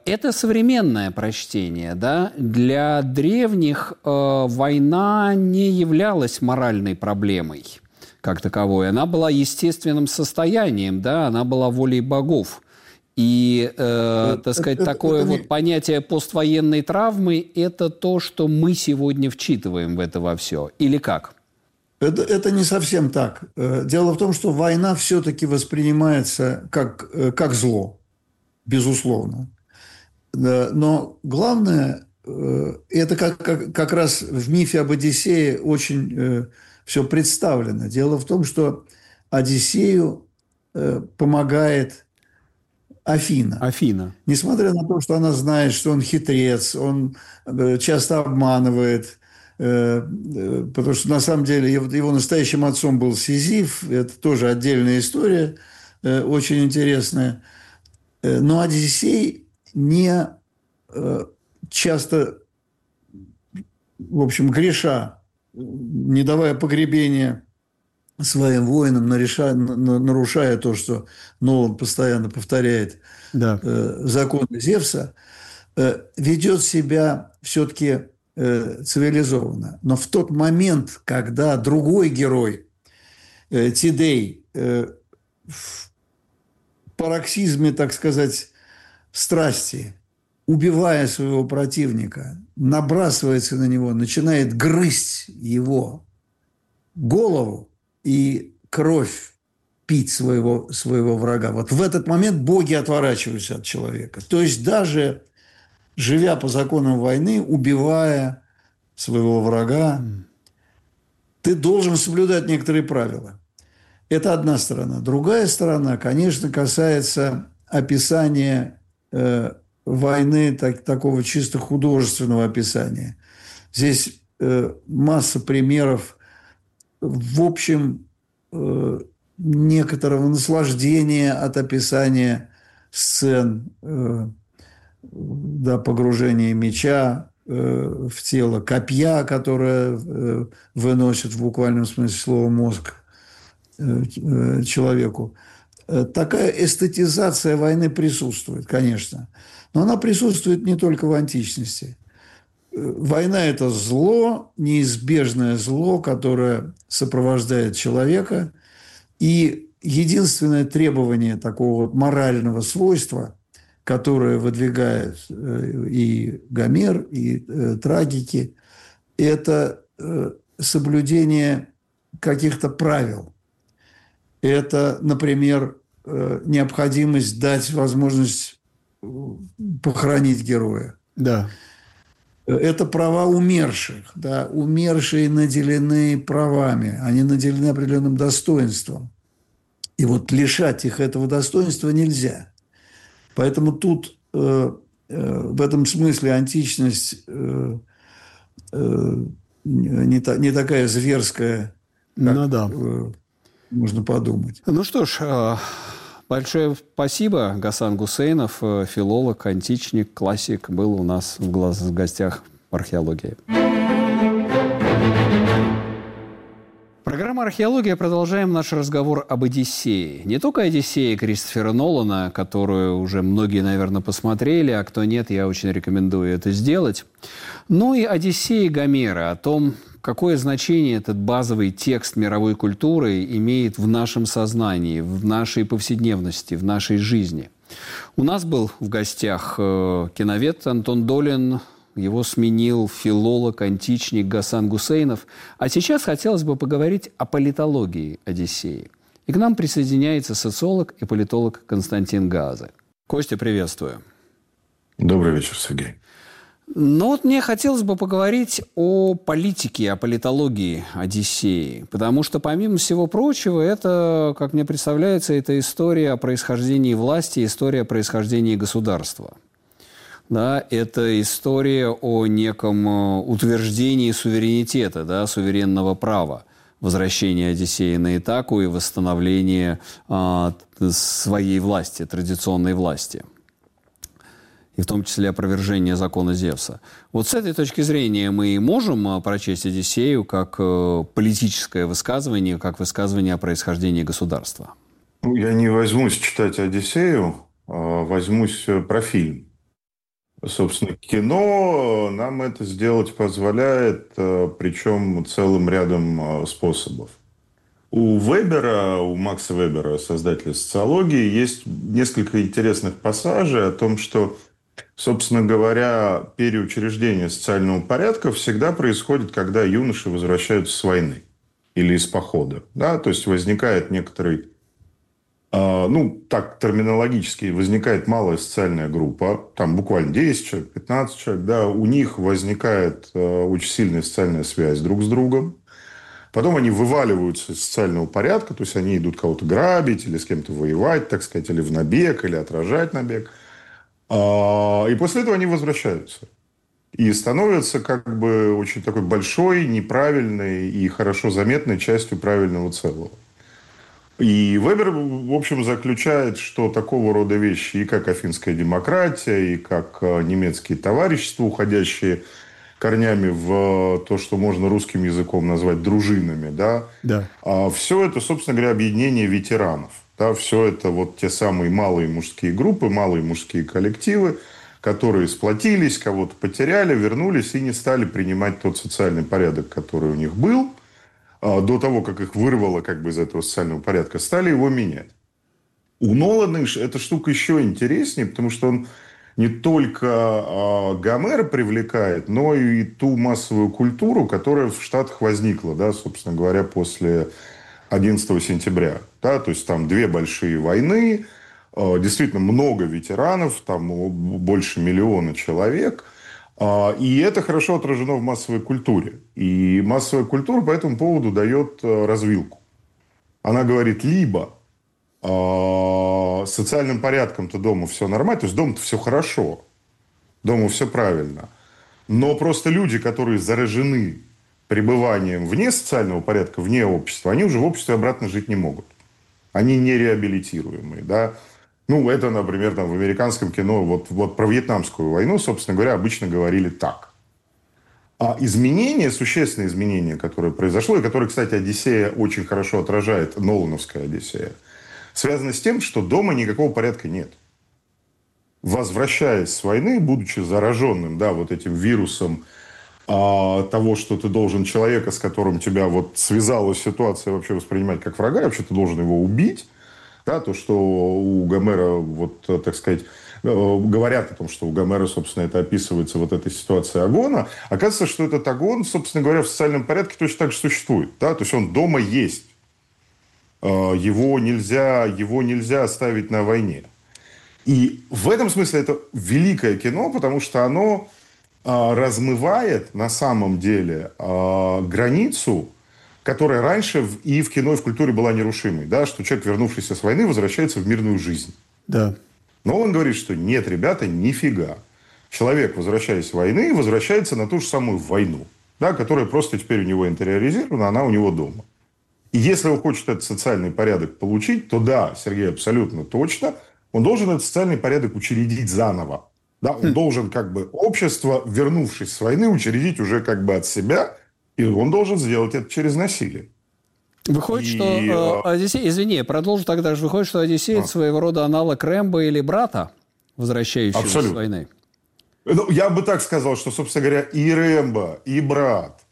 Это современное прочтение, да? Для древних война не являлась моральной проблемой как таковой. Она была естественным состоянием, да? Она была волей богов. И, так сказать, такое вот понятие поствоенной травмы – это то, что мы сегодня вчитываем в это во все. Или как? Это не совсем так. Дело в том, что война все-таки воспринимается как зло, безусловно. Но главное, это как раз в мифе об Одиссее очень все представлено. Дело в том, что Одиссею помогает Афина. Афина. Несмотря на то, что она знает, что он хитрец, он часто обманывает, потому что на самом деле его настоящим отцом был Сизиф, это тоже отдельная история, очень интересная. Но Одиссей не часто, в общем, греша, не давая погребения своим воинам, нарушая то, что Нолан постоянно повторяет, законы Зевса, ведет себя все-таки цивилизованно. Но в тот момент, когда другой герой, Тидей, в пароксизме, так сказать, страсти, убивая своего противника, набрасывается на него, начинает грызть его голову и кровь пить своего врага. Вот в этот момент боги отворачиваются от человека. То есть даже живя по законам войны, убивая своего врага, ты должен соблюдать некоторые правила. Это одна сторона. Другая сторона, конечно, касается описания войны, такого чисто художественного описания. Здесь масса примеров, в общем, некоторого наслаждения от описания сцен, погружения меча в тело, копья, которое выносит в буквальном смысле слова мозг человеку. Такая эстетизация войны присутствует, конечно. Но она присутствует не только в античности. Война – это зло, неизбежное зло, которое сопровождает человека. И единственное требование такого вот морального свойства, которое выдвигают и Гомер, и трагики, это соблюдение каких-то правил. Это, например, необходимость дать возможность похоронить героя. Да. Это права умерших. Да? Умершие наделены правами, они наделены определенным достоинством. И вот лишать их этого достоинства нельзя. Поэтому тут в этом смысле античность не такая зверская, как можно подумать. Ну что ж, большое спасибо. Гасан Гусейнов, филолог, античник, классик, был у нас в гостях в «Археологии». Программа «Археология». Продолжаем наш разговор об Одиссее. Не только Одиссее Кристофера Нолана, которую уже многие, наверное, посмотрели, а кто нет, я очень рекомендую это сделать, но и Одиссеи Гомера, о том, какое значение этот базовый текст мировой культуры имеет в нашем сознании, в нашей повседневности, в нашей жизни. У нас был в гостях киновед Антон Долин, его сменил филолог, античник Гасан Гусейнов. А сейчас хотелось бы поговорить о политологии Одиссеи. И к нам присоединяется социолог и политолог Константин Гааза. Костя, приветствую. Добрый вечер, Сергей. Ну вот мне хотелось бы поговорить о политике, о политологии Одиссеи. Потому что, помимо всего прочего, это, как мне представляется, это история о происхождении власти, история о происхождении государства. Да, это история о неком утверждении суверенитета, да, суверенного права, возвращения Одиссея на Итаку и восстановления своей власти, традиционной власти. И в том числе опровержение закона Зевса. Вот с этой точки зрения мы можем прочесть Одиссею как политическое высказывание, как высказывание о происхождении государства? Я не возьмусь читать Одиссею, а возьмусь про фильм. Собственно, кино нам это сделать позволяет, причем целым рядом способов. У Вебера, у Макса Вебера, создателя социологии, есть несколько интересных пассажей о том, что, собственно говоря, переучреждение социального порядка всегда происходит, когда юноши возвращаются с войны или из похода. Да? То есть возникает некоторый, ну, так терминологически, возникает малая социальная группа, там буквально 10 человек, 15 человек, да, у них возникает очень сильная социальная связь друг с другом. Потом они вываливаются из социального порядка, то есть они идут кого-то грабить или с кем-то воевать, так сказать, или в набег, или отражать набег. И после этого они возвращаются. И становятся как бы очень такой большой, неправильной и хорошо заметной частью правильного целого. И Вебер, в общем, заключает, что такого рода вещи, и как афинская демократия, и как немецкие товарищества, уходящие корнями в то, что можно русским языком назвать дружинами, да, Да. все это, собственно говоря, объединение ветеранов. Да, все это вот те самые малые мужские группы, малые мужские коллективы, которые сплотились, кого-то потеряли, вернулись и не стали принимать тот социальный порядок, который у них был, до того, как их вырвало как бы из этого социального порядка, стали его менять. У Нолана эта штука еще интереснее, потому что он не только Гомера привлекает, но и ту массовую культуру, которая в Штатах возникла, да, собственно говоря, после 11 сентября. Да, то есть там две большие войны, действительно много ветеранов, там больше миллиона человек. И это хорошо отражено в массовой культуре. И массовая культура по этому поводу дает развилку. Она говорит, либо социальным порядком-то дома все нормально, то есть дома-то все хорошо, дома все правильно. Но просто люди, которые заражены пребыванием вне социального порядка, вне общества, они уже в обществе обратно жить не могут. Они не реабилитируемые, да. Ну, это, например, там, в американском кино, вот про Вьетнамскую войну, собственно говоря, обычно говорили так. А изменение, существенное изменение, которое произошло, и которое, кстати, «Одиссея» очень хорошо отражает, Нолановская «Одиссея», связано с тем, что дома никакого порядка нет. Возвращаясь с войны, будучи зараженным, да, вот этим вирусом того, что ты должен человека, с которым тебя вот связала ситуация, вообще воспринимать как врага, вообще ты должен его убить. Да, то, что у Гомера, вот, так сказать, говорят о том, что у Гомера, собственно, это описывается вот этой ситуацией агона. Оказывается, что этот агон, собственно говоря, в социальном порядке точно так же существует. Да? То есть он дома есть. Его нельзя оставить на войне. И в этом смысле это великое кино, потому что оно размывает на самом деле границу, которая раньше и в кино, и в культуре была нерушимой. Да? Что человек, вернувшийся с войны, возвращается в мирную жизнь. Да. Но он говорит, что нет, ребята, нифига. Человек, возвращаясь с войны, возвращается на ту же самую войну, да, которая просто теперь у него интериоризирована, она у него дома. И если он хочет этот социальный порядок получить, то да, Сергей, абсолютно точно, он должен этот социальный порядок учредить заново. Да, он должен как бы общество, вернувшись с войны, учредить уже как бы от себя, и он должен сделать это через насилие. Выходит, что Одиссей, извини, я продолжу тогда же. Выходит, что Одиссей это своего рода аналог Рэмбо или брата, возвращающегося с войны. Ну, я бы так сказал, что, собственно говоря, и Рэмбо, и брат,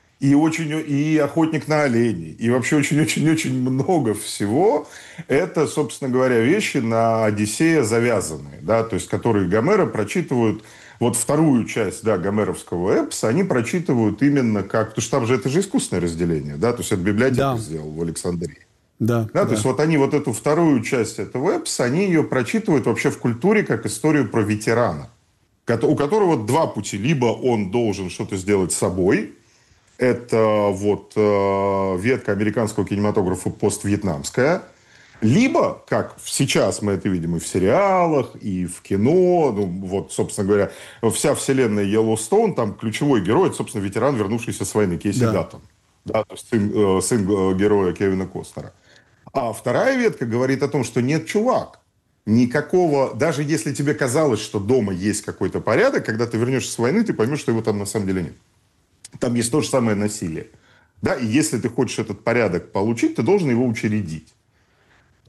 и охотник на оленей, и вообще очень-очень-очень много всего. Это, собственно говоря, вещи на Одиссея завязанные, да, то есть которые Гомера прочитывают. Вот вторую часть, да, гомеровского эпоса они прочитывают именно как... Потому что там же это же искусственное разделение, да, то есть это библиотека сделал в Александрии. Да, да. То есть вот они вот эту вторую часть этого эпоса, они ее прочитывают вообще в культуре как историю про ветерана, у которого два пути. Либо он должен что-то сделать с собой, это вот ветка американского кинематографа поствьетнамская, либо, как сейчас мы это видим и в сериалах, и в кино, ну, вот, собственно говоря, вся вселенная Йеллоустоун, там ключевой герой, это, собственно, ветеран, вернувшийся с войны, Кейси Даттон. Да, то есть сын героя Кевина Костнера. А вторая ветка говорит о том, что нет, чувак, никакого, даже если тебе казалось, что дома есть какой-то порядок, когда ты вернешься с войны, ты поймешь, что его там на самом деле нет. Там есть то же самое насилие. Да, и если ты хочешь этот порядок получить, ты должен его учредить.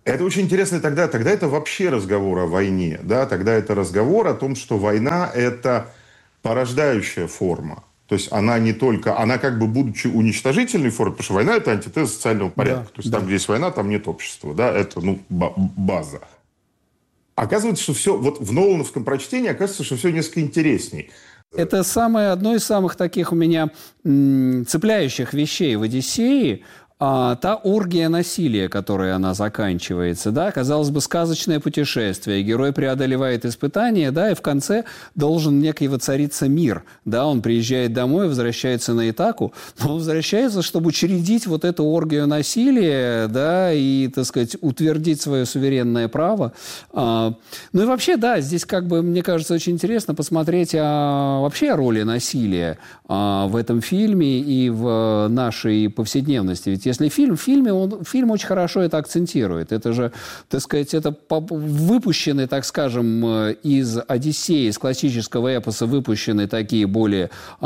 Это очень интересно тогда это вообще разговор о войне, да, тогда это разговор о том, что война – это порождающая форма. То есть она не только, она как бы будучи уничтожительной формой, потому что война – это антитеза социального порядка. Да, То есть да. там, где есть война, там нет общества, да, это, база. Оказывается, что все, вот в Нолановском прочтении оказывается, что все несколько интересней. Это одно из самых таких у меня цепляющих вещей в «Одиссее». Та оргия насилия, которой она заканчивается, да, казалось бы, сказочное путешествие, герой преодолевает испытания, да, и в конце должен некий воцариться мир, да, он приезжает домой, возвращается на Итаку, но он возвращается, чтобы учредить вот эту оргию насилия, да, и, так сказать, утвердить свое суверенное право. Ну и вообще, да, здесь как бы, мне кажется, очень интересно посмотреть вообще о роли насилия в этом фильме и в нашей повседневности, ведь если фильм очень хорошо это акцентирует. Это же, так сказать, это выпущены, так скажем, из «Одиссеи», из классического эпоса выпущены такие более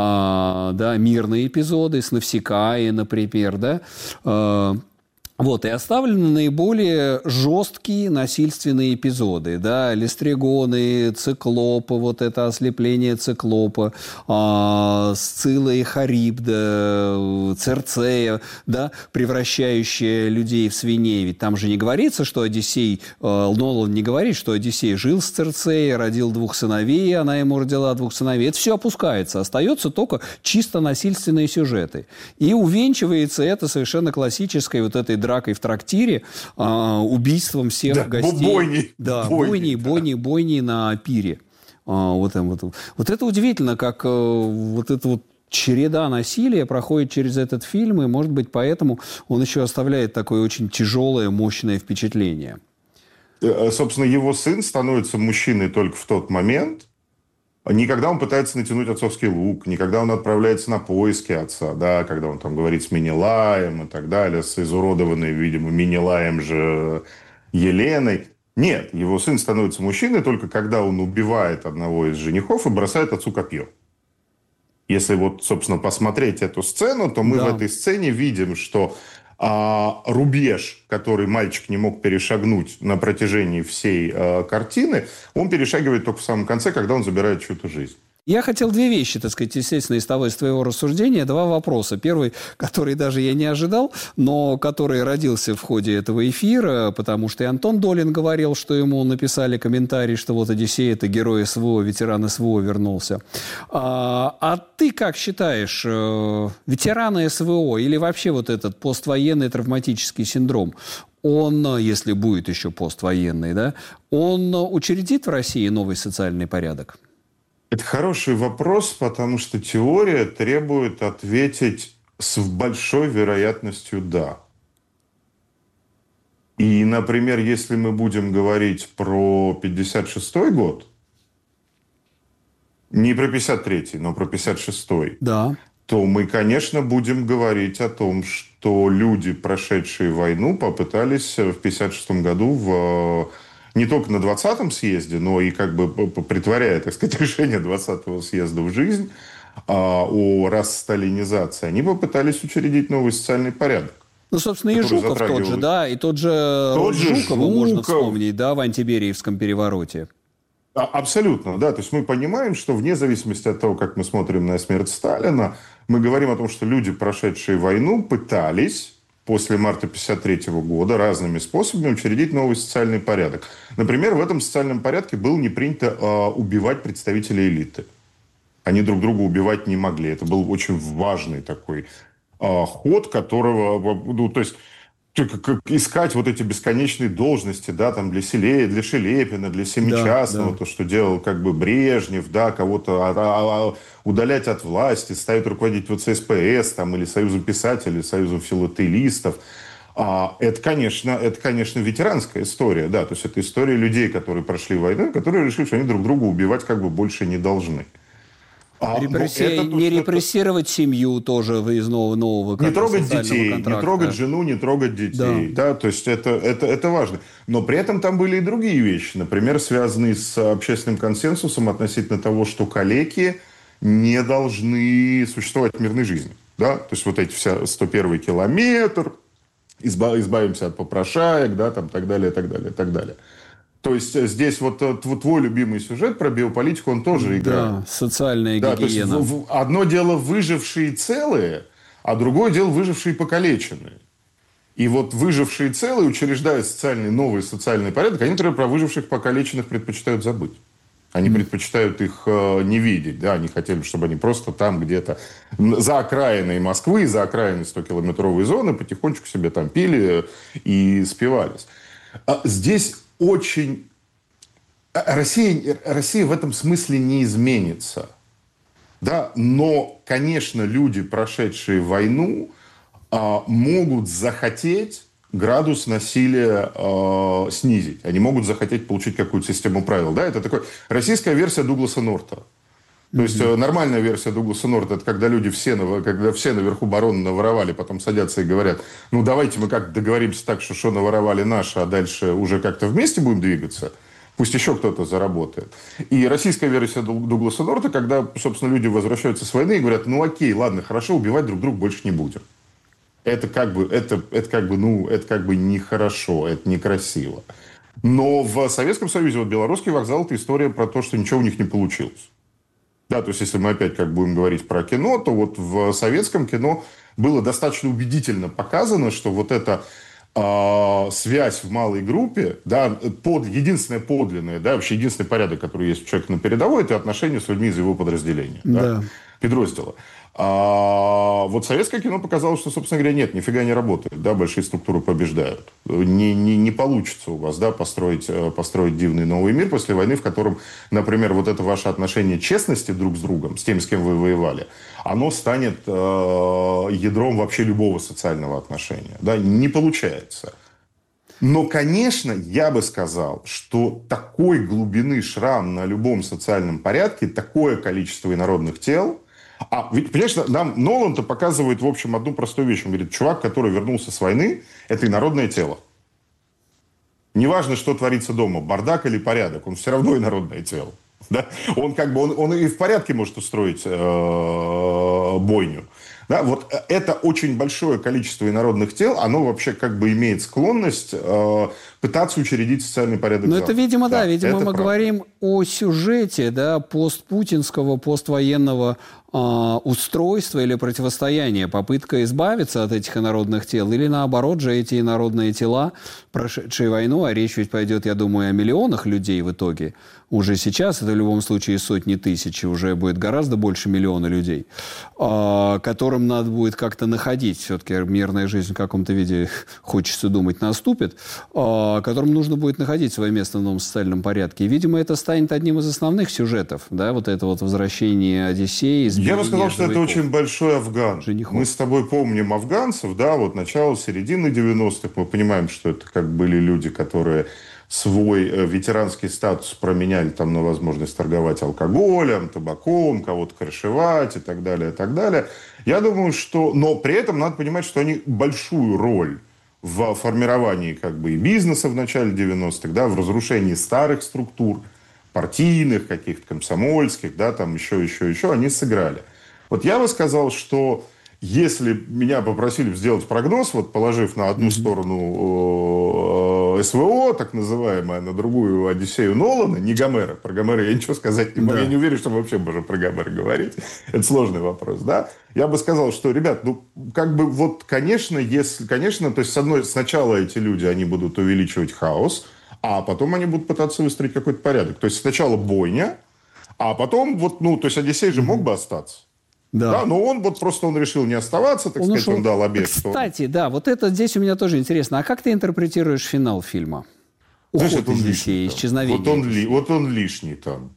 мирные эпизоды, с Навсекаи, например, да, вот, и оставлены наиболее жесткие насильственные эпизоды, да, Листригоны, Циклопы, вот это ослепление Циклопа, Сцилла и Харибда, Церцея, да, превращающая людей в свиней. Ведь там же не говорится, что Одиссей, Нолан не говорит, что Одиссей жил с Церцеей, родил 2 сыновей, она ему родила 2 сыновей. Это все опускается, остается только чисто насильственные сюжеты. И увенчивается это совершенно классической вот этой дракой в трактире, убийством всех гостей. Бойни на пире. Вот это удивительно, как вот эта вот череда насилия проходит через этот фильм, и, может быть, поэтому он еще оставляет такое очень тяжелое, мощное впечатление. Собственно, его сын становится мужчиной только в тот момент, не когда он пытается натянуть отцовский лук, не когда он отправляется на поиски отца, да, когда он там говорит с Менелаем и так далее, с изуродованной, видимо, Менелаем же Еленой. Нет, его сын становится мужчиной только когда он убивает одного из женихов и бросает отцу копье. Если вот, собственно, посмотреть эту сцену, то мы в этой сцене видим, что рубеж, который мальчик не мог перешагнуть на протяжении всей картины, он перешагивает только в самом конце, когда он забирает чью-то жизнь. Я хотел 2 вещи, так сказать, естественно, из твоего рассуждения. 2 вопроса. Первый, который даже я не ожидал, но который родился в ходе этого эфира, потому что и Антон Долин говорил, что ему написали комментарий, что вот «Одиссей» — это герой СВО, ветеран СВО вернулся. А ты как считаешь, ветераны СВО или вообще вот этот поствоенный травматический синдром, он, если будет еще поствоенный, да, он учредит в России новый социальный порядок? Это хороший вопрос, потому что теория требует ответить с большой вероятностью «да». И, например, если мы будем говорить про 56-й год, не про 53-й, но про 56-й, да, то мы, конечно, будем говорить о том, что люди, прошедшие войну, попытались в 56-м году не только на 20-м съезде, но и как бы притворяя, так сказать, решение 20-го съезда в жизнь о рассталинизации, они попытались учредить новый социальный порядок. Ну, собственно, и Жуков тот же, да, и тот же Жукова можно вспомнить, да, в антибериевском перевороте. Абсолютно, да. То есть мы понимаем, что вне зависимости от того, как мы смотрим на смерть Сталина, мы говорим о том, что люди, прошедшие войну, пытались после марта 1953 года разными способами учредить новый социальный порядок. Например, в этом социальном порядке было не принято убивать представителей элиты. Они друг друга убивать не могли. Это был очень важный такой ход, которого... Ну, то есть как искать вот эти бесконечные должности, да, там для Шелепина, для Семичастного, то, что делал как бы Брежнев, да, кого-то удалять от власти, ставить руководить вот СПС, там, или Союзом писателей, или Союзом филателистов. Это, конечно, ветеранская история, да, то есть это история людей, которые прошли войну, которые решили, что они друг друга убивать как бы больше не должны. Не репрессировать семью тоже из нового не трогать детей, контракта. Не трогать жену, не трогать детей. Да, то есть это важно. Но при этом там были и другие вещи. Например, связанные с общественным консенсусом относительно того, что калеки не должны существовать в мирной жизни. Да? То есть вот эти вся 101-й километр, избавимся от попрошаек, да, там, так далее, так далее, так далее. То есть здесь вот твой любимый сюжет про биополитику, он тоже играет. Да, социальная да, гигиена. То есть одно дело выжившие целые, а другое дело выжившие покалеченные. И вот выжившие целые, учреждая новый социальный порядок, они, например, про выживших покалеченных предпочитают забыть. Они предпочитают их не видеть. Да? Они хотели, чтобы они просто там где-то за окраиной Москвы, за окраиной 100-километровой зоны потихонечку себе там пили и спивались. Здесь очень... Россия в этом смысле не изменится. Да? Но, конечно, люди, прошедшие войну, могут захотеть градус насилия снизить. Они могут захотеть получить какую-то систему правил. Да? Это такой российская версия Дугласа Норта. То есть нормальная версия Дугласа Норта — это когда люди когда все наверху барона наворовали, потом садятся и говорят, ну давайте мы как договоримся так, что наворовали наши, а дальше уже как-то вместе будем двигаться. Пусть еще кто-то заработает. И российская версия Дугласа Норта, когда, собственно, люди возвращаются с войны и говорят, ну окей, ладно, хорошо, убивать друг друга больше не будем. Это как бы нехорошо, это некрасиво. Но в Советском Союзе вот Белорусский вокзал — это история про то, что ничего у них не получилось. Да, то есть если мы опять будем говорить про кино, то вот в советском кино было достаточно убедительно показано, что вот эта связь в малой группе, да, единственное подлинное, да, вообще единственный порядок, который есть у человека на передовой, это отношения с людьми из его подразделения, да, подроздела. Вот советское кино показало, что, собственно говоря, нет, нифига не работает, да, большие структуры побеждают. Не получится у вас, да, построить дивный новый мир после войны, в котором, например, вот это ваше отношение честности друг с другом, с тем, с кем вы воевали, оно станет ядром вообще любого социального отношения. Да, не получается. Но, конечно, я бы сказал, что такой глубины шрам на любом социальном порядке, такое количество инородных тел. Ведь, понимаешь, нам Нолан-то показывает, в общем, одну простую вещь. Он говорит, чувак, который вернулся с войны, это инородное тело. Неважно, что творится дома, бардак или порядок, он все равно инородное тело. Да? Он и в порядке может устроить бойню. Да, вот это очень большое количество инородных тел, оно вообще имеет склонность пытаться учредить социальный порядок. Ну, это, видимо, видимо, мы говорим о сюжете, да, постпутинского, поствоенного устройства или противостояния, попытка избавиться от этих инородных тел, или наоборот же эти инородные тела, прошедшие войну, а речь ведь пойдет, я думаю, о миллионах людей в итоге. Уже сейчас это в любом случае сотни тысяч, уже будет гораздо больше миллиона людей, которым надо будет как-то находить. Все-таки мирная жизнь в каком-то виде, хочется думать, наступит, которым нужно будет находить свое место в новом социальном порядке. И, видимо, это станет одним из основных сюжетов, да, вот это вот возвращение Одиссеи. Я бы сказал, что это очень большой Афган. Женихов. Мы с тобой помним афганцев, да, вот начало, середины 90-х. Мы понимаем, что это были люди, которые свой ветеранский статус променяли там на возможность торговать алкоголем, табаком, кого-то крышевать и так далее, и так далее. Я думаю, что... Но при этом надо понимать, что они большую роль в формировании и бизнеса в начале 90-х, да, в разрушении старых структур, партийных, каких-то комсомольских, да, там еще, они сыграли. Вот я бы сказал, что если меня попросили сделать прогноз, вот положив на одну сторону СВО, так называемое, на другую Одиссею Нолана, не Гомера, про Гомера я ничего сказать не могу, я не уверен, что мы вообще можем про Гомера говорить, это сложный вопрос, да, я бы сказал, что, ребят, конечно, то есть сначала эти люди, они будут увеличивать хаос, а потом они будут пытаться выстроить какой-то порядок. То есть сначала бойня, а потом то есть Одиссей же мог бы остаться. Да, но он решил не оставаться, так сказать, он дал обет. Кстати, да, вот это здесь у меня тоже интересно. А как ты интерпретируешь финал фильма? Уход Одиссея, исчезновение. Вот он лишний там.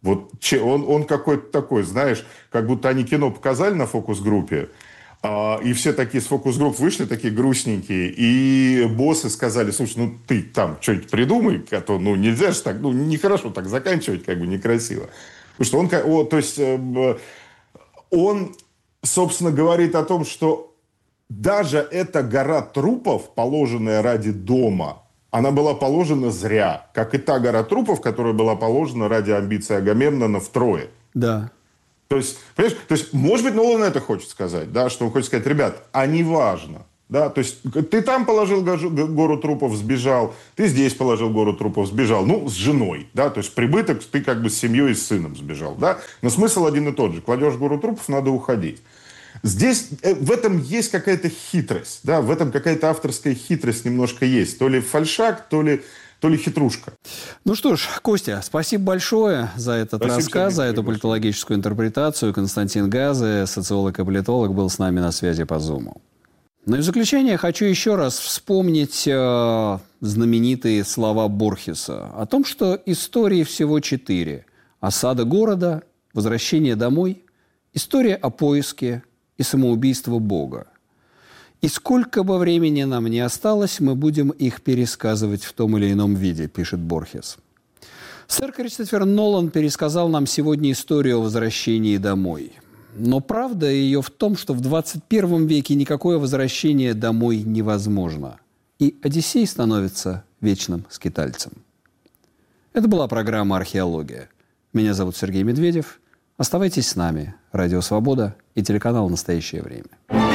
Он какой-то такой, знаешь, как будто они кино показали на фокус-группе, и все такие с фокус-групп вышли, такие грустненькие, и боссы сказали, слушай, ты там что-нибудь придумай, а то, нельзя же так, нехорошо так заканчивать, некрасиво. Потому что он, собственно, говорит о том, что даже эта гора трупов, положенная ради дома, она была положена зря, как и та гора трупов, которая была положена ради амбиций Агамемнона в Трое. Да. То есть, понимаешь, может быть, Нолан это хочет сказать, да, что он хочет сказать, ребят, а не важно, Да, то есть ты там положил гору трупов, сбежал, ты здесь положил гору трупов, сбежал, ну, с женой, да, то есть прибыток ты как бы с семьей и с сыном сбежал, да, но смысл один и тот же, кладешь гору трупов, надо уходить. Здесь в этом есть какая-то хитрость, да, в этом какая-то авторская хитрость немножко есть, то ли фальшак, то ли хитрушка. Ну что ж, Костя, спасибо большое за этот рассказ, Сергей, за эту политологическую интерпретацию. Константин Газы, социолог и политолог, был с нами на связи по Зуму. Ну и в заключение хочу еще раз вспомнить знаменитые слова Борхеса о том, что истории всего 4. Осада города, возвращение домой, история о поиске и самоубийство Бога. И сколько бы времени нам ни осталось, мы будем их пересказывать в том или ином виде, пишет Борхес. Сэр Кристофер Нолан пересказал нам сегодня историю о возвращении домой. Но правда ее в том, что в 21 веке никакое возвращение домой невозможно. И Одиссей становится вечным скитальцем. Это была программа «Археология». Меня зовут Сергей Медведев. Оставайтесь с нами. Радио «Свобода» и телеканал «Настоящее время».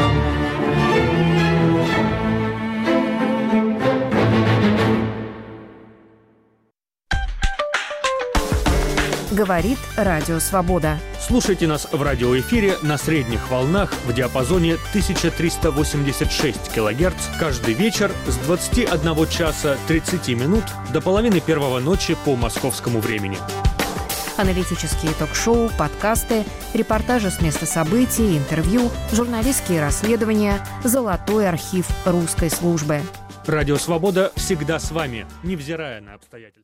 Говорит Радио Свобода. Слушайте нас в радиоэфире на средних волнах в диапазоне 1386 кГц каждый вечер с 21 часа 30 минут до половины первого ночи по московскому времени. Аналитические ток-шоу, подкасты, репортажи с места событий, интервью, журналистские расследования, золотой архив русской службы. Радио «Свобода» всегда с вами, невзирая на обстоятельства.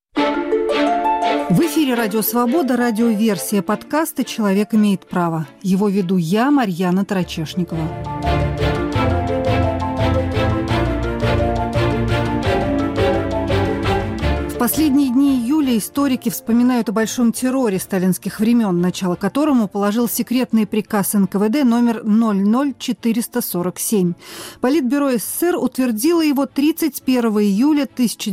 В эфире «Радио Свобода», радиоверсия подкаста «Человек имеет право». Его веду я, Марьяна Тарачешникова. В последние дни июля историки вспоминают о большом терроре сталинских времен, начало которому положил секретный приказ НКВД номер 00447. Политбюро СССР утвердило его 31 июля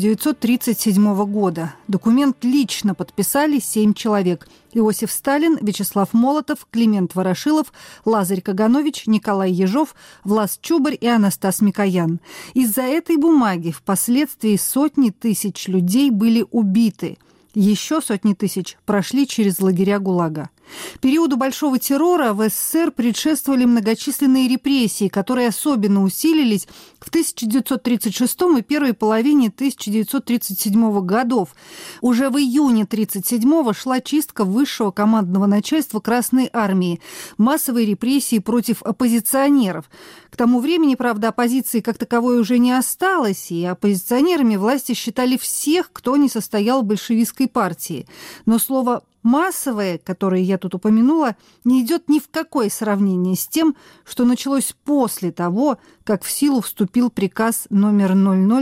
1937 года. Документ лично подписали 7 человек – Иосиф Сталин, Вячеслав Молотов, Климент Ворошилов, Лазарь Каганович, Николай Ежов, Влас Чубарь и Анастас Микоян. Из-за этой бумаги впоследствии сотни тысяч людей были убиты. Еще сотни тысяч прошли через лагеря ГУЛАГа. Периоду Большого террора в СССР предшествовали многочисленные репрессии, которые особенно усилились в 1936 и первой половине 1937 годов. Уже в июне 1937 шла чистка высшего командного начальства Красной Армии, массовые репрессии против оппозиционеров. К тому времени, правда, оппозиции как таковой уже не осталось, и оппозиционерами власти считали всех, кто не состоял в большевистской партии. Но слово «массовое», которое я тут упомянула, не идет ни в какое сравнение с тем, что началось после того, как в силу вступил приказ номер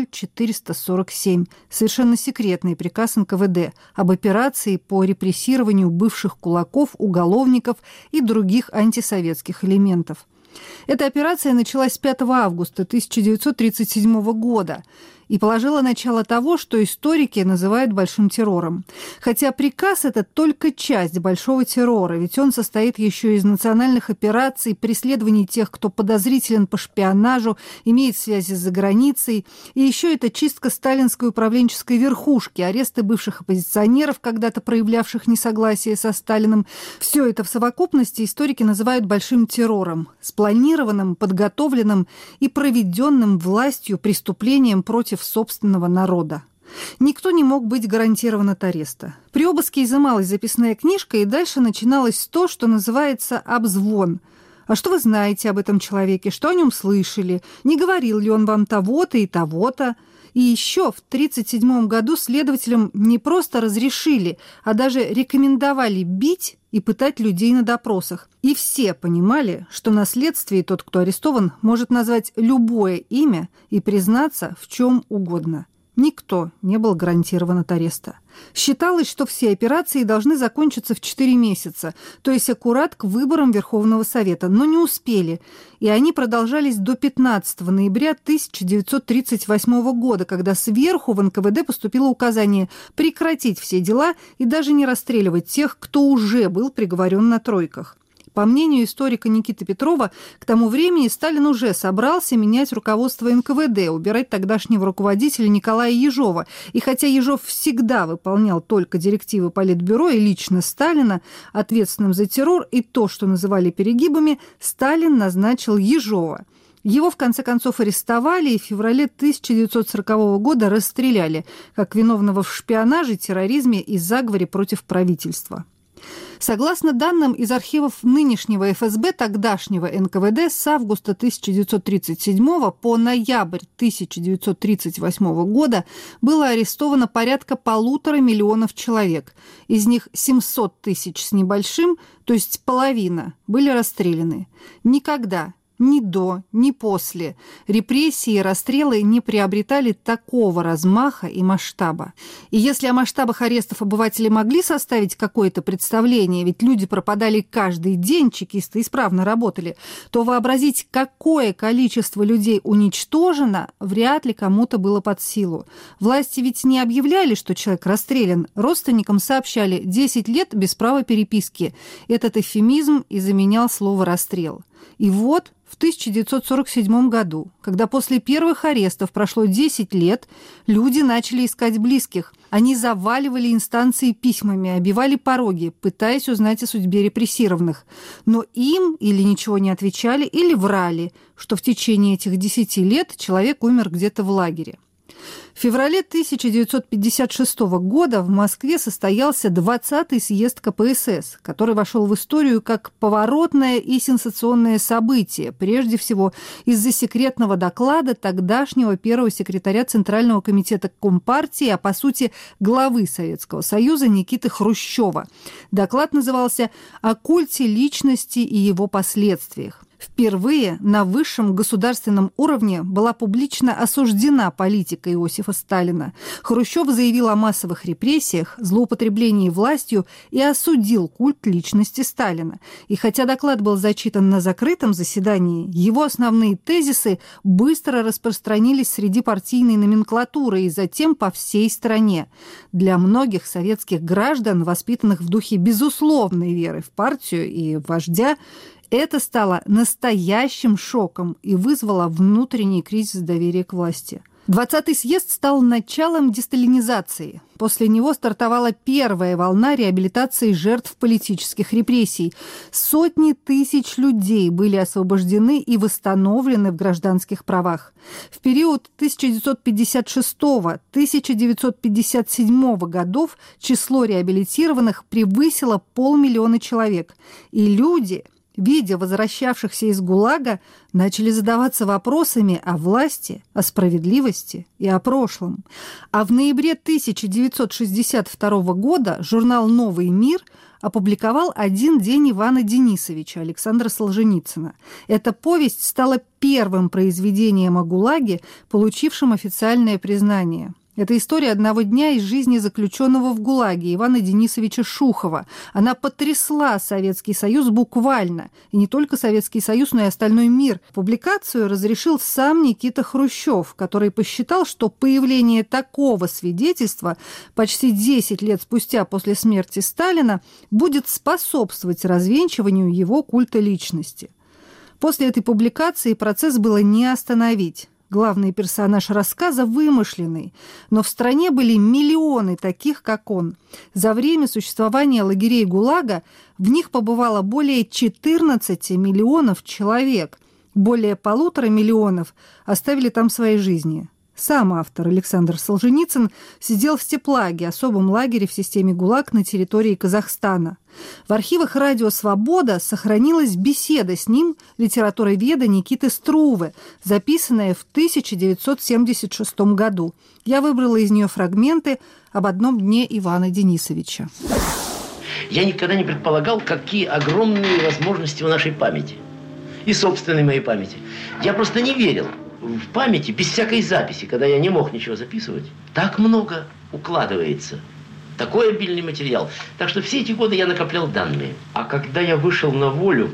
00447, совершенно секретный приказ НКВД об операции по репрессированию бывших кулаков, уголовников и других антисоветских элементов. Эта операция началась 5 августа 1937 года и положила начало того, что историки называют большим террором. Хотя приказ – это только часть большого террора, ведь он состоит еще из национальных операций, преследований тех, кто подозрителен по шпионажу, имеет связи за границей. И еще это чистка сталинской управленческой верхушки, аресты бывших оппозиционеров, когда-то проявлявших несогласие со Сталиным. Все это в совокупности историки называют большим террором, спланированным, подготовленным и проведенным властью преступлением против собственного народа. Никто не мог быть гарантирован от ареста. При обыске изымалась записная книжка, и дальше начиналось то, что называется обзвон. А что вы знаете об этом человеке? Что о нем слышали? Не говорил ли он вам того-то и того-то? И еще в 1937 году следователям не просто разрешили, а даже рекомендовали бить и пытать людей на допросах. И все понимали, что на следствии тот, кто арестован, может назвать любое имя и признаться в чем угодно. Никто не был гарантирован от ареста. Считалось, что все операции должны закончиться в 4 месяца, то есть аккурат к выборам Верховного Совета, но не успели. И они продолжались до 15 ноября 1938 года, когда сверху в НКВД поступило указание прекратить все дела и даже не расстреливать тех, кто уже был приговорен на тройках. По мнению историка Никиты Петрова, к тому времени Сталин уже собрался менять руководство НКВД, убирать тогдашнего руководителя Николая Ежова. И хотя Ежов всегда выполнял только директивы Политбюро и лично Сталина, ответственным за террор и то, что называли перегибами, Сталин назначил Ежова. Его, в конце концов, арестовали и в феврале 1940 года расстреляли, как виновного в шпионаже, терроризме и заговоре против правительства. Согласно данным из архивов нынешнего ФСБ, тогдашнего НКВД, с августа 1937 по ноябрь 1938 года было арестовано порядка 1,5 миллиона человек. Из них 700 тысяч с небольшим, то есть половина, были расстреляны. Никогда, ни до, ни после репрессии и расстрелы не приобретали такого размаха и масштаба. И если о масштабах арестов обыватели могли составить какое-то представление, ведь люди пропадали каждый день, чекисты исправно работали, то вообразить, какое количество людей уничтожено, вряд ли кому-то было под силу. Власти ведь не объявляли, что человек расстрелян. Родственникам сообщали 10 лет без права переписки. Этот эвфемизм и заменял слово «расстрел». И вот в 1947 году, когда после первых арестов прошло 10 лет, люди начали искать близких. Они заваливали инстанции письмами, обивали пороги, пытаясь узнать о судьбе репрессированных. Но им или ничего не отвечали, или врали, что в течение этих 10 лет человек умер где-то в лагере. В феврале 1956 года в Москве состоялся 20-й съезд КПСС, который вошел в историю как поворотное и сенсационное событие, прежде всего из-за секретного доклада тогдашнего первого секретаря Центрального комитета Компартии, а по сути главы Советского Союза Никиты Хрущева. Доклад назывался «О культе личности и его последствиях». Впервые на высшем государственном уровне была публично осуждена политика Иосифа Сталина. Хрущев заявил о массовых репрессиях, злоупотреблении властью и осудил культ личности Сталина. И хотя доклад был зачитан на закрытом заседании, его основные тезисы быстро распространились среди партийной номенклатуры и затем по всей стране. Для многих советских граждан, воспитанных в духе безусловной веры в партию и вождя, это стало настоящим шоком и вызвало внутренний кризис доверия к власти. 20-й съезд стал началом десталинизации. После него стартовала первая волна реабилитации жертв политических репрессий. Сотни тысяч людей были освобождены и восстановлены в гражданских правах. В период 1956-1957 годов число реабилитированных превысило 500 000 человек. И люди, видя возвращавшихся из ГУЛАГа, начали задаваться вопросами о власти, о справедливости и о прошлом. А в ноябре 1962 года журнал «Новый мир» опубликовал «Один день Ивана Денисовича» Александра Солженицына. Эта повесть стала первым произведением о ГУЛАГе, получившим официальное признание. Это история одного дня из жизни заключенного в ГУЛАГе Ивана Денисовича Шухова. Она потрясла Советский Союз буквально. И не только Советский Союз, но и остальной мир. Публикацию разрешил сам Никита Хрущев, который посчитал, что появление такого свидетельства почти 10 лет спустя после смерти Сталина будет способствовать развенчиванию его культа личности. После этой публикации процесс было не остановить. Главный персонаж рассказа вымышленный, но в стране были миллионы таких, как он. За время существования лагерей ГУЛАГа в них побывало более 14 миллионов человек. Более 1,5 миллиона оставили там свои жизни. Сам автор Александр Солженицын сидел в степлаге, особом лагере в системе ГУЛАГ на территории Казахстана. В архивах «Радио Свобода» сохранилась беседа с ним литературоведа Никиты Струве, записанная в 1976 году. Я выбрала из нее фрагменты об одном дне Ивана Денисовича. Я никогда не предполагал, какие огромные возможности у нашей памяти. И собственной моей памяти. Я просто не верил в памяти, без всякой записи, когда я не мог ничего записывать. Так много укладывается. Такой обильный материал. Так что все эти годы я накоплял данные. А когда я вышел на волю,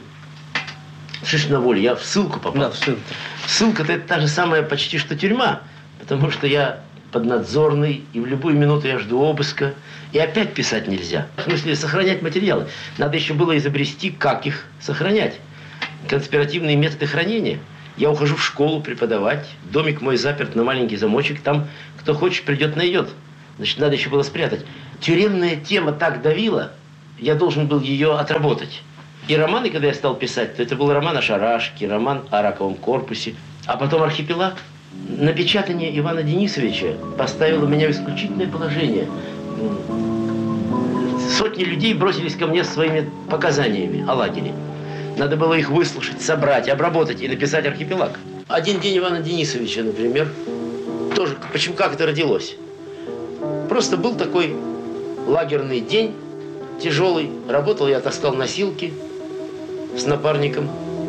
на волю, я в ссылку попал. Да, в ссылку. Ссылка-то это та же самая почти что тюрьма. Потому что я поднадзорный, и в любую минуту я жду обыска, и опять писать нельзя. В смысле, сохранять материалы. Надо еще было изобрести, как их сохранять. Конспиративные методы хранения. Я ухожу в школу преподавать, домик мой заперт на маленький замочек, там кто хочет придет, найдет. Значит, надо еще было спрятать. Тюремная тема так давила, я должен был ее отработать. И романы, когда я стал писать, то это был роман о шарашке, роман о раковом корпусе, а потом «Архипелаг». Напечатание Ивана Денисовича поставило меня в исключительное положение. Сотни людей бросились ко мне с своими показаниями о лагере. Надо было их выслушать, собрать, обработать и написать «Архипелаг». Один день Ивана Денисовича, например, тоже, почему, как это родилось? Просто был такой лагерный день, тяжелый. Работал я, таскал носилки с напарником.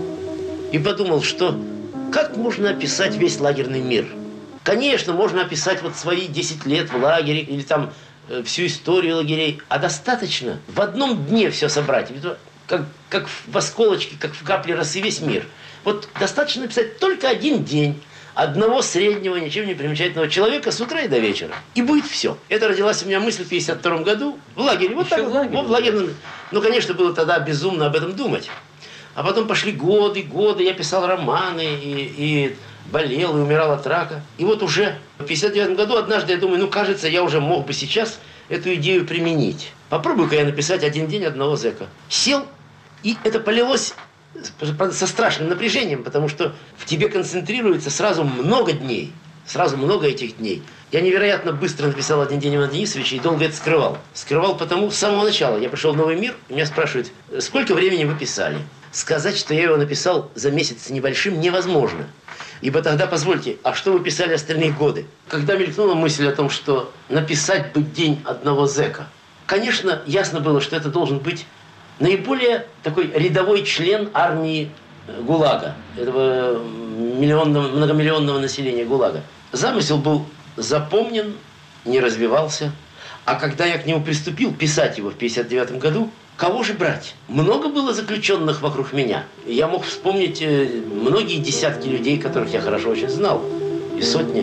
И подумал, что как можно описать весь лагерный мир? Конечно, можно описать вот свои 10 лет в лагере или там всю историю лагерей. А достаточно в одном дне все собрать. Как в осколочке, как в капле росы весь мир. Вот достаточно написать только один день одного среднего, ничем не примечательного человека с утра и до вечера. И будет все. Это родилась у меня мысль в 1952 году в лагере. Вот так, в лагерном. Ну, конечно, было тогда безумно об этом думать. А потом пошли годы. Я писал романы и болел, и умирал от рака. И вот уже в 1959 году однажды я думаю, кажется, я уже мог бы сейчас эту идею применить. Попробую-ка я написать «Один день одного зэка». Сел, и это полилось со страшным напряжением, потому что в тебе концентрируется сразу много дней, сразу много этих дней. Я невероятно быстро написал «Один день Ивана Денисовича» и долго это скрывал. Скрывал потому, с самого начала. Я пришел в «Новый мир», и меня спрашивают, сколько времени вы писали? Сказать, что я его написал за месяц небольшим, невозможно. Ибо тогда, позвольте, а что вы писали остальные годы? Когда мелькнула мысль о том, что написать бы «День одного зэка», конечно, ясно было, что это должен быть наиболее такой рядовой член армии ГУЛАГа, этого многомиллионного населения ГУЛАГа. Замысел был запомнен, не развивался. А когда я к нему приступил писать его в 1959 году, кого же брать? Много было заключенных вокруг меня. Я мог вспомнить многие десятки людей, которых я хорошо очень знал, и сотни.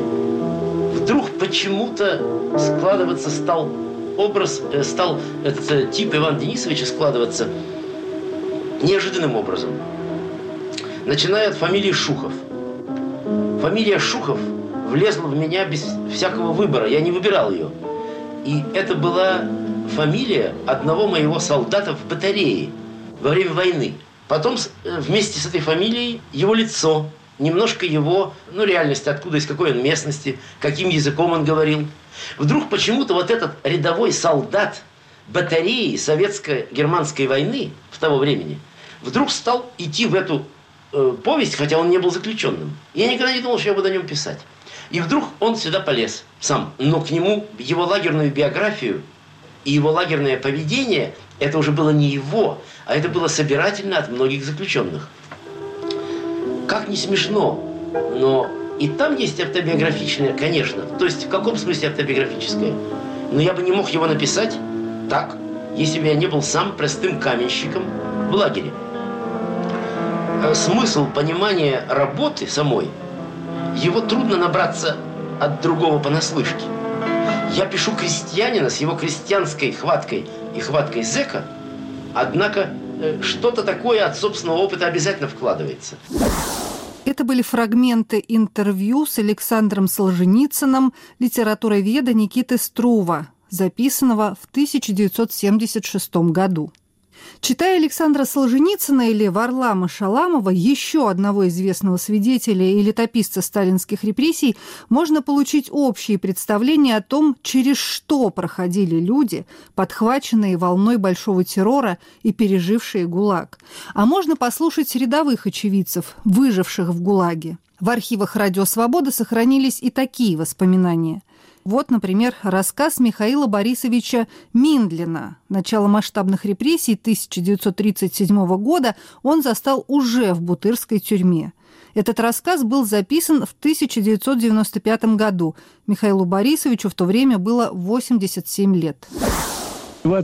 Вдруг почему-то складываться стал этот тип Ивана Денисовича складываться неожиданным образом. Начиная от фамилии Шухов. Фамилия Шухов влезла в меня без всякого выбора. Я не выбирал ее. И это была фамилия одного моего солдата в батарее во время войны. Потом вместе с этой фамилией его лицо, немножко его, реальность, откуда, из какой он местности, каким языком он говорил. Вдруг почему-то вот этот рядовой солдат батареи советско-германской войны в того времени вдруг стал идти в эту повесть, хотя он не был заключенным. Я никогда не думал, что я буду о нем писать. И вдруг он сюда полез сам. Но к нему его лагерную биографию и его лагерное поведение, это уже было не его, а это было собирательно от многих заключенных. Как не смешно, но и там есть автобиографичное, конечно. То есть в каком смысле автобиографическое? Но я бы не мог его написать так, если бы я не был сам простым каменщиком в лагере. Смысл понимания работы самой, его трудно набраться от другого понаслышке. Я пишу крестьянина с его крестьянской хваткой и хваткой зэка, однако что-то такое от собственного опыта обязательно вкладывается. Это были фрагменты интервью с Александром Солженицыным литературоведа Никиты Струва, записанного в 1976 году. Читая Александра Солженицына или Варлама Шаламова, еще одного известного свидетеля и летописца сталинских репрессий, можно получить общее представление о том, через что проходили люди, подхваченные волной большого террора и пережившие ГУЛАГ. А можно послушать рядовых очевидцев, выживших в ГУЛАГе. В архивах «Радио Свобода» сохранились и такие воспоминания. Вот, например, рассказ Михаила Борисовича Миндлина. Начало масштабных репрессий 1937 года он застал уже в Бутырской тюрьме. Этот рассказ был записан в 1995 году. Михаилу Борисовичу в то время было 87 лет.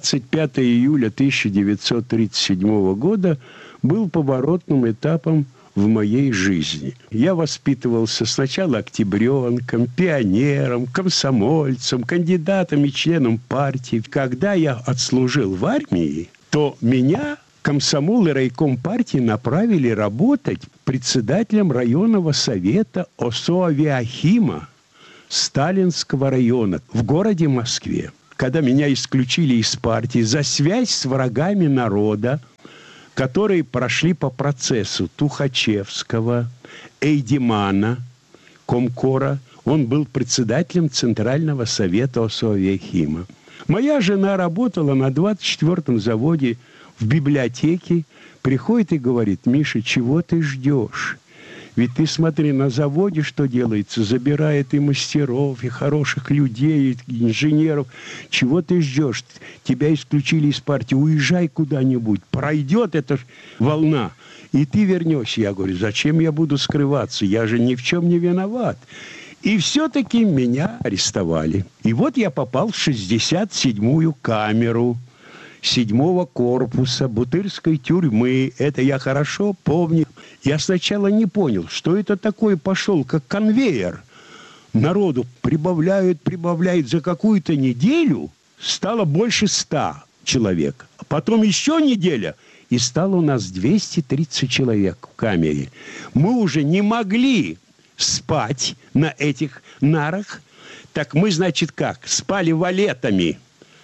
25 июля 1937 года был поворотным этапом в моей жизни. Я воспитывался сначала октябренком, пионером, комсомольцем, кандидатом и членом партии. Когда я отслужил в армии, то меня комсомол и райком партии направили работать председателем районного совета ОСО-Авиахима Сталинского района в городе Москве. Когда меня исключили из партии за связь с врагами народа, которые прошли по процессу Тухачевского, Эйдемана, Комкора, он был председателем Центрального совета ОСО-Авиахима. Моя жена работала на 24-м заводе в библиотеке, приходит и говорит: «Миша, чего ты ждешь? Ведь ты смотри, на заводе что делается, забирает и мастеров, и хороших людей, и инженеров. Чего ты ждешь? Тебя исключили из партии, уезжай куда-нибудь, пройдет эта волна, и ты вернешься». Я говорю: «Зачем я буду скрываться? Я же ни в чем не виноват». И все-таки меня арестовали. И вот я попал в 67-ю камеру 7-го корпуса Бутырской тюрьмы. Это я хорошо помню. Я сначала не понял, что это такое, пошел как конвейер. Народу прибавляют. За какую-то неделю стало больше 100 человек. Потом еще неделя, и стало у нас 230 человек в камере. Мы уже не могли спать на этих нарах. Так мы, значит, как? Спали валетами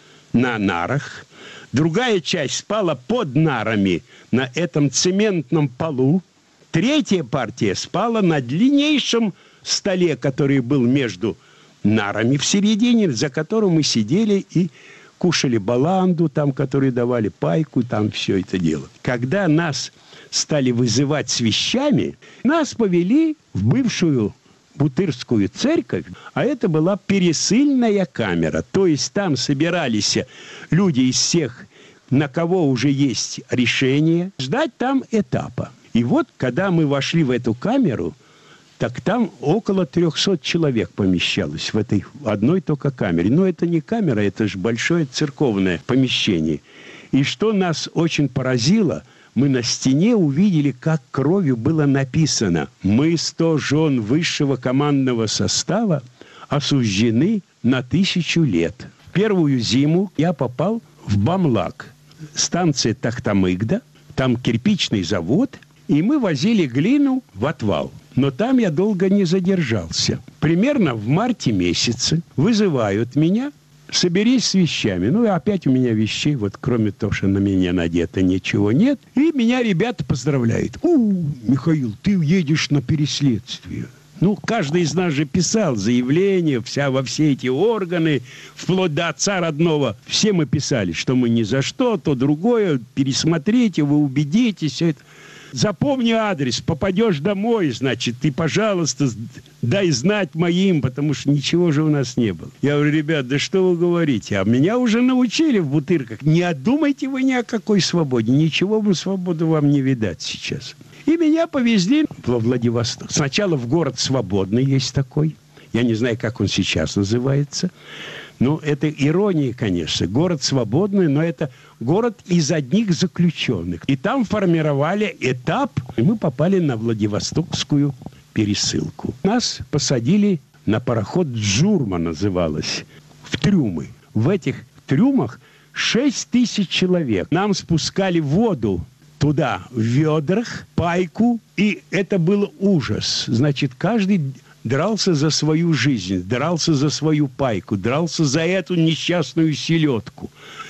на нарах. Другая часть спала под нарами на этом цементном полу. Третья партия спала на длиннейшем столе, который был между нарами в середине, за которым мы сидели и кушали баланду, там, которые давали пайку, там все это дело. Когда нас стали вызывать с вещами, нас повели в бывшую Бутырскую церковь, а это была пересыльная камера. То есть там собирались люди из всех, на кого уже есть решение, ждать там этапа. И вот, когда мы вошли в эту камеру, так там около 300 человек помещалось в этой одной только камере. Но это не камера, это же большое церковное помещение. И что нас очень поразило, мы на стене увидели, как кровью было написано: «Мы, 100 жен высшего командного состава, осуждены на 1000 лет». Первую зиму я попал в Бамлак, станция Тахтамыгда, там кирпичный завод, и мы возили глину в отвал. Но там я долго не задержался. Примерно в марте месяце вызывают меня: «Соберись с вещами». Ну, и опять у меня вещей, вот кроме того, что на меня надето, ничего нет. И меня ребята поздравляют: «Михаил, ты едешь на переследствие». Ну, каждый из нас же писал заявление во все эти органы, вплоть до отца родного. Все мы писали, что мы ни за что, то другое, пересмотрите, вы убедитесь, все это. Запомни адрес, попадешь домой, значит, ты, пожалуйста, дай знать моим, потому что ничего же у нас не было. Я говорю: «Ребят, да что вы говорите? А меня уже научили в Бутырках. Не отдумайте вы ни о какой свободе. Ничего свободы вам не видать сейчас». И меня повезли во Владивосток. Сначала в город Свободный есть такой. Я не знаю, как он сейчас называется. Ну, это ирония, конечно. Город Свободный, но это город из одних заключенных. И там формировали этап, и мы попали на Владивостокскую пересылку. Нас посадили на пароход «Джурма» называлось, в трюмы. В этих трюмах 6000 человек. Нам спускали воду туда в ведрах, пайку, и это был ужас. Значит, каждый дрался за свою жизнь, дрался за свою пайку, дрался за эту несчастную селедку.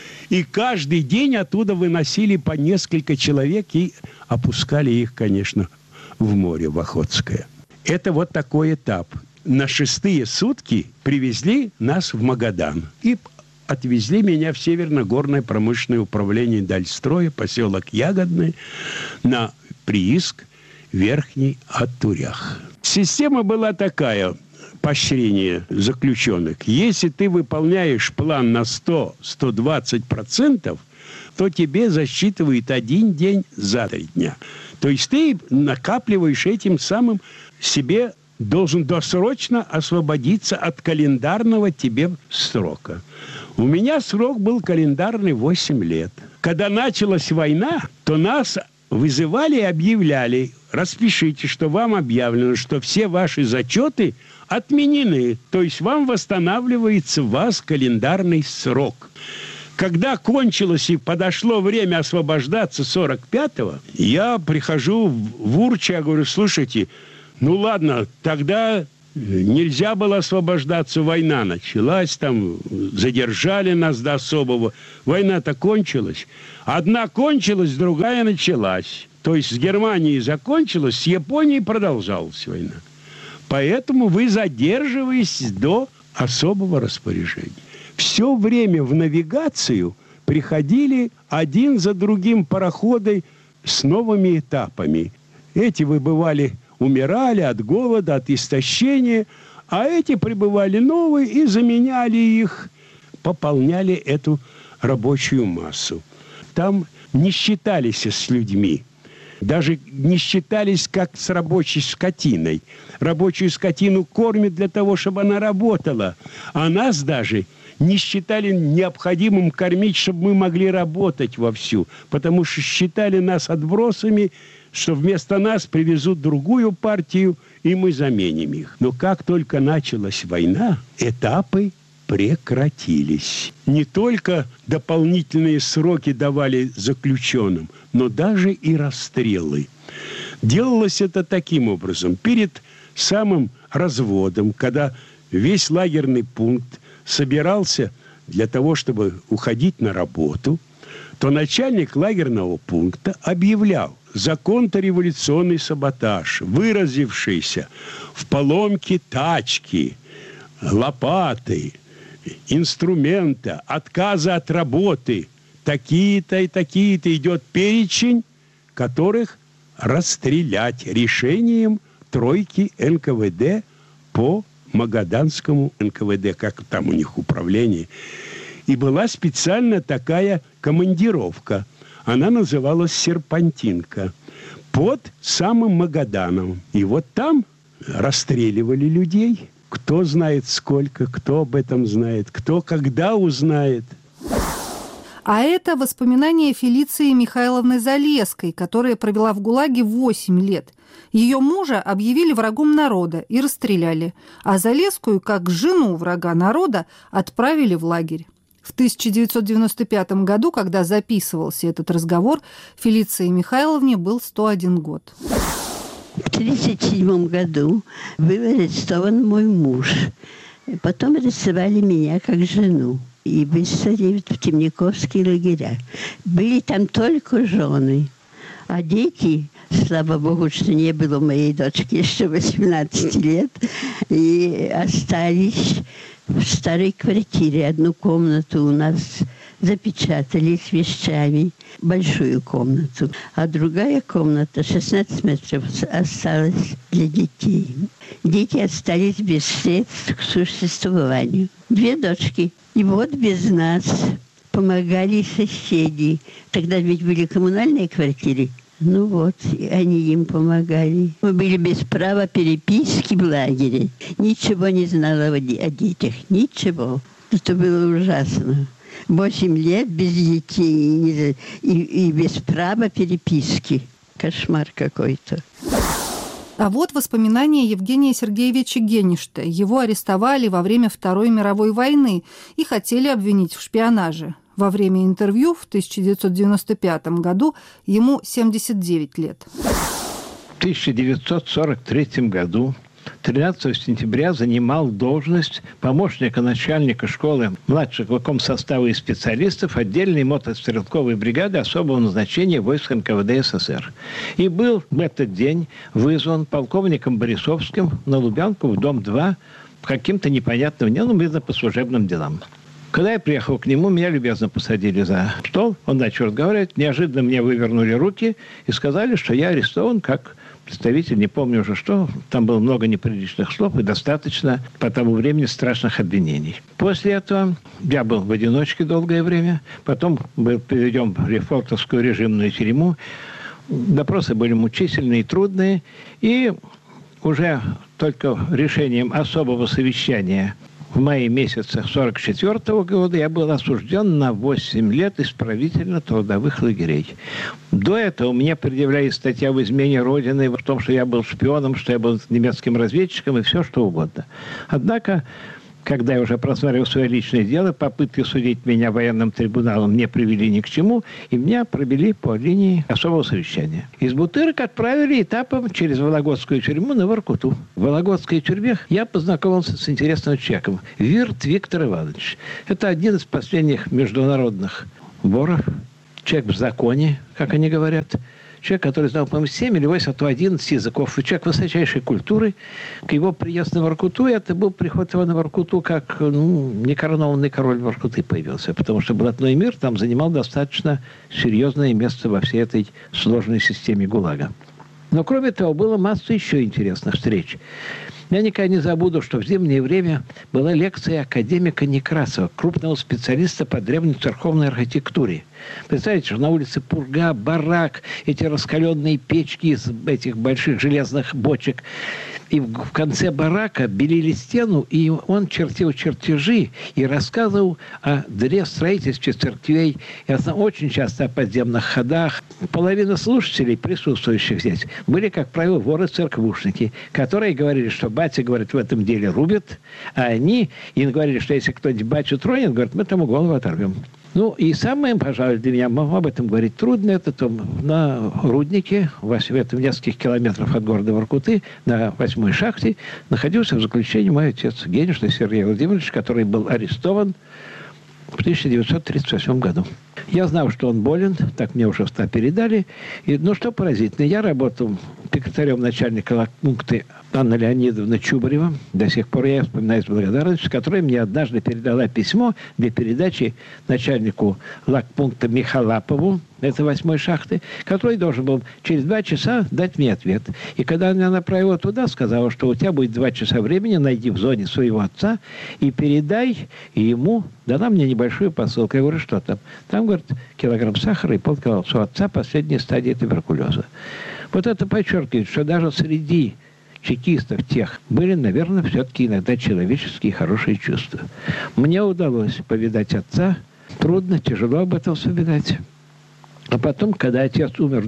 И каждый день оттуда выносили по несколько человек и опускали их, конечно, в море, в Охотское. Это вот такой этап. На 6-е сутки привезли нас в Магадан и отвезли меня в Северно-горное промышленное управление Дальстроя, поселок Ягодный, на прииск Верхний Оттурях. Система была такая: поощрение заключенных. Если ты выполняешь план на 100-120%, то тебе засчитывают 1 день за 3 дня. То есть ты накапливаешь этим самым себе, должен досрочно освободиться от календарного тебе срока. У меня срок был календарный 8 лет. Когда началась война, то нас вызывали и объявляли: распишите, что вам объявлено, что все ваши зачеты отменены. То есть вам восстанавливается календарный срок. Когда кончилось и подошло время освобождаться 45-го, я прихожу в УРЧ, я говорю, слушайте, ну ладно, тогда нельзя было освобождаться, война началась, там задержали нас до особого. Война-то кончилась. Одна кончилась, другая началась. То есть с Германией закончилась, с Японией продолжалась война. Поэтому вы задерживаетесь до особого распоряжения. Все время в навигацию приходили один за другим пароходы с новыми этапами. Эти выбывали, умирали от голода, от истощения, а эти прибывали новые и заменяли их, пополняли эту рабочую массу. Там не считались с людьми. Даже не считались как с рабочей скотиной. Рабочую скотину кормят для того, чтобы она работала. А нас даже не считали необходимым кормить, чтобы мы могли работать вовсю. Потому что считали нас отбросами, что вместо нас привезут другую партию, и мы заменим их. Но как только началась война, этапы прекратились. Не только дополнительные сроки давали заключенным, но даже и расстрелы. Делалось это таким образом. Перед самым разводом, когда весь лагерный пункт собирался для того, чтобы уходить на работу, то начальник лагерного пункта объявлял: за контрреволюционный саботаж, выразившийся в поломке тачки, лопаты, инструмента, отказа от работы, такие-то и такие-то, идет перечень, которых расстрелять решением тройки НКВД по Магаданскому НКВД, как там у них управление. И была специально такая командировка. Она называлась «Серпантинка» под самым Магаданом. И вот там расстреливали людей. Кто знает сколько, кто об этом знает, кто когда узнает. А это воспоминания Фелиции Михайловны Залесской, которая провела в ГУЛАГе 8 лет. Ее мужа объявили врагом народа и расстреляли, а Залесскую, как жену врага народа, отправили в лагерь. В 1995 году, когда записывался этот разговор, Фелиции Михайловне был 101 год. В 1937 году был арестован мой муж. Потом арестовали меня как жену и выставили в темниковские лагеря. Были там только жены. А дети, слава богу, что не было моей дочки еще 18 лет, и остались в старой квартире. Одну комнату у нас запечатали с вещами, большую комнату. А другая комната, 16 метров, осталась для детей. Дети остались без средств к существованию. 2 дочки. И вот без нас помогали соседи. Тогда ведь были коммунальные квартиры. Ну вот, они им помогали. Мы были без права переписки в лагере. Ничего не знала о детях. Ничего. Это было ужасно. 8 лет без детей и без права переписки. Кошмар какой-то. А вот воспоминания Евгения Сергеевича Геништа. Его арестовали во время Второй мировой войны и хотели обвинить в шпионаже. Во время интервью в 1995 году ему 79 лет. В 1943 году 13 сентября занимал должность помощника начальника школы младших выком состава и специалистов отдельной мотострелковой бригады особого назначения войск НКВД СССР. И был в этот день вызван полковником Борисовским на Лубянку в дом 2 по каким-то непонятным, видно, по служебным делам. Когда я приехал к нему, меня любезно посадили за стол. Он начал разговаривать. Неожиданно мне вывернули руки и сказали, что я арестован как представитель, не помню уже что. Там было много неприличных слов и достаточно по тому времени страшных обвинений. После этого я был в одиночке долгое время. Потом был переведен в Лефортовскую режимную тюрьму. Допросы были мучительные и трудные. И уже только решением особого совещания в мае месяце 1944 года я был осужден на 8 лет исправительно-трудовых лагерей. До этого мне предъявляли статья в измене Родины, в том, что я был шпионом, что я был немецким разведчиком и все, что угодно. Однако, когда я уже просмотрел свое личное дело, попытки судить меня военным трибуналом не привели ни к чему, и меня провели по линии особого совещания. Из Бутырок отправили этапом через Вологодскую тюрьму на Воркуту. В Вологодской тюрьме я познакомился с интересным человеком. Вирт Виктор Иванович. Это один из последних международных воров. Человек в законе, как они говорят. Человек, который знал, по-моему, 7 или 8, а то 11 языков. И человек высочайшей культуры. К его приезду на Воркуту, это был приход его на Воркуту, как некоронованный король Воркуты появился. Потому что блатной мир там занимал достаточно серьезное место во всей этой сложной системе ГУЛАГа. Но, кроме того, было масса еще интересных встреч. Я никогда не забуду, что в зимнее время была лекция академика Некрасова, крупного специалиста по древней церковной архитектуре. Представляете, что на улице пурга, барак, эти раскаленные печки из этих больших железных бочек. И в конце барака белили стену, и он чертил чертежи и рассказывал о строительстве церквей. И очень часто о подземных ходах. Половина слушателей, присутствующих здесь, были, как правило, воры-церквушники, которые говорили, что батя, говорит, в этом деле рубит, а они им говорили, что если кто-нибудь батю тронет, говорит, мы тому голову оторвем. Ну, и самое, пожалуй, для меня, об этом говорить трудно, это там на руднике, в этом нескольких километрах от города Воркуты, на 8-й шахте, находился в заключении мой отец, Генишный Сергей Владимирович, который был арестован в 1938 году. Я знал, что он болен, так мне уже передали. И, что поразительно, я работал секретарем начальника лагпункта Анна Леонидовна Чубарева. До сих пор я вспоминаю с благодарностью, которая мне однажды передала письмо для передачи начальнику лагпункта Михалапову, это 8-й шахты, который должен был через 2 часа дать мне ответ. И когда она направила туда, сказала, что у тебя будет 2 часа времени, найди в зоне своего отца и передай ему, дала мне небольшую посылку. Я говорю, что там? Там, говорит, килограмм сахара и полкило у отца последней стадии туберкулеза. Вот это подчеркивает, что даже среди чекистов тех были, наверное, все-таки иногда человеческие хорошие чувства. Мне удалось повидать отца. Трудно, тяжело об этом вспоминать. А потом, когда отец умер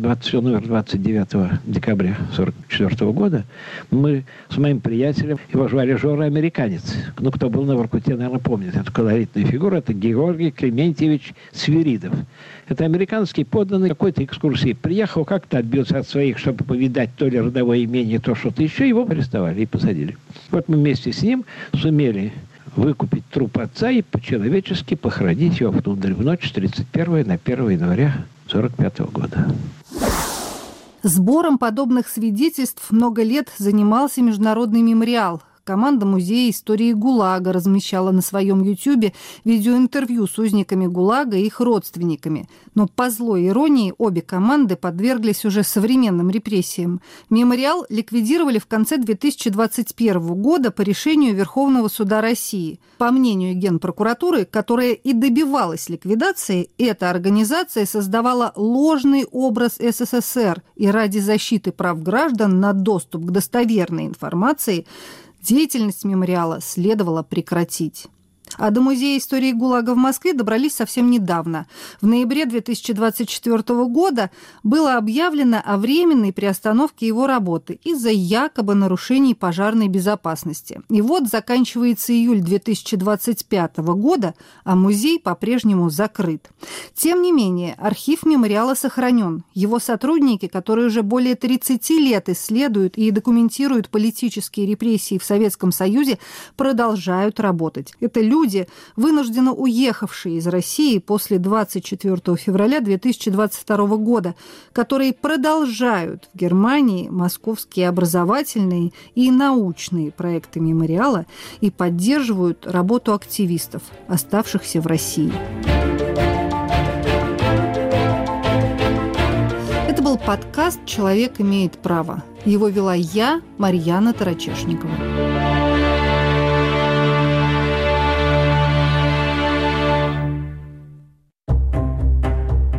29 декабря 1944 года, мы с моим приятелем, его звали Жора Американец. Кто был на Воркуте, наверное, помнит эту колоритную фигуру. Это Георгий Клементьевич Свиридов. Это американский подданный какой-то экскурсии. Приехал, как-то отбился от своих, чтобы повидать то ли родовое имение, то что-то еще. Его арестовали и посадили. Вот мы вместе с ним сумели выкупить труп отца и по-человечески похоронить его в тундре в ночь с 31 на 1 января 1945 года. Сбором подобных свидетельств много лет занимался Международный мемориал. Команда Музея истории ГУЛАГа размещала на своем ютубе видеоинтервью с узниками ГУЛАГа и их родственниками. Но по злой иронии обе команды подверглись уже современным репрессиям. Мемориал ликвидировали в конце 2021 года по решению Верховного суда России. По мнению Генпрокуратуры, которая и добивалась ликвидации, эта организация создавала ложный образ СССР, и ради защиты прав граждан на доступ к достоверной информации деятельность мемориала следовало прекратить. А до Музея истории ГУЛАГа в Москве добрались совсем недавно. В ноябре 2024 года было объявлено о временной приостановке его работы из-за якобы нарушений пожарной безопасности. И вот заканчивается июль 2025 года, а музей по-прежнему закрыт. Тем не менее, архив мемориала сохранен. Его сотрудники, которые уже более 30 лет исследуют и документируют политические репрессии в Советском Союзе, продолжают работать. Это люди, вынужденно уехавшие из России после 24 февраля 2022 года, которые продолжают в Германии московские образовательные и научные проекты мемориала и поддерживают работу активистов, оставшихся в России. Это был подкаст «Человек имеет право». Его вела я, Марьяна Тарачешникова.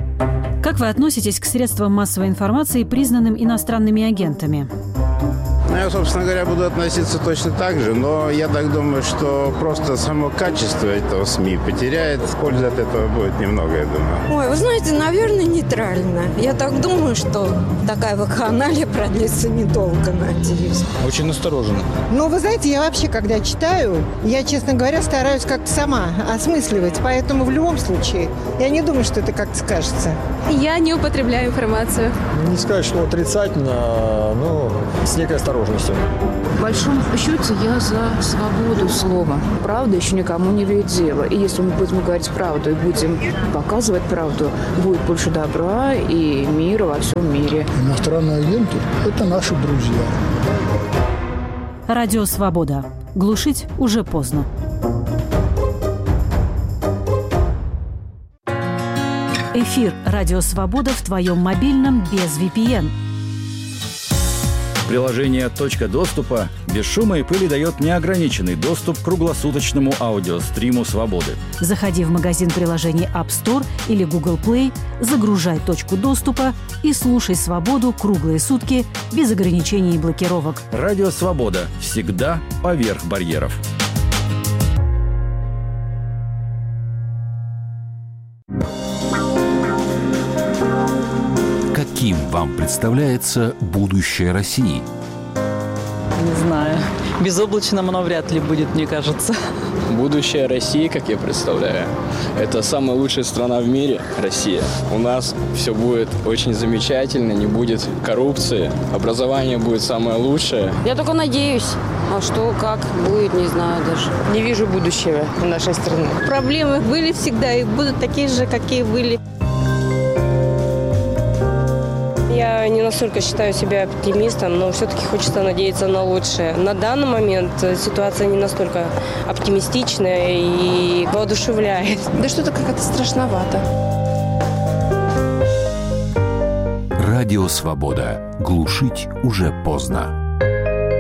Как вы относитесь к средствам массовой информации, признанным иностранными агентами? Я, собственно говоря, буду относиться точно так же, но я так думаю, что просто само качество этого СМИ потеряет. Пользы от этого будет немного, я думаю. Ой, вы знаете, наверное, нейтрально. Я так думаю, что такая вакханалия продлится недолго, надеюсь. Очень настороженно. Ну, вы знаете, я вообще, когда читаю, я, честно говоря, стараюсь как-то сама осмысливать. Поэтому в любом случае я не думаю, что это как-то скажется. Я не употребляю информацию. Не сказать, что отрицательно, но с некой осторожностью. В большом счете я за свободу слова. Правда еще никому не вредила. И если мы будем говорить правду и будем показывать правду, будет больше добра и мира во всем мире. Иностранные агенты – это наши друзья. Радио «Свобода». Глушить уже поздно. Эфир «Радио Свобода» в твоем мобильном без VPN. Приложение «Точка доступа» без шума и пыли дает неограниченный доступ к круглосуточному аудиостриму «Свободы». Заходи в магазин приложений App Store или Google Play, загружай «Точку доступа» и слушай «Свободу» круглые сутки без ограничений и блокировок. Радио «Свобода» всегда поверх барьеров. Каким вам представляется будущее России? Не знаю. Безоблачным оно вряд ли будет, мне кажется. Будущее России, как я представляю, это самая лучшая страна в мире, Россия. У нас все будет очень замечательно, не будет коррупции, образование будет самое лучшее. Я только надеюсь. А что, как будет, не знаю даже. Не вижу будущего у нашей страны. Проблемы были всегда и будут такие же, какие были. Я не настолько считаю себя оптимистом, но все-таки хочется надеяться на лучшее. На данный момент ситуация не настолько оптимистичная и воодушевляет. Да что-то как-то страшновато. Радио «Свобода». Глушить уже поздно.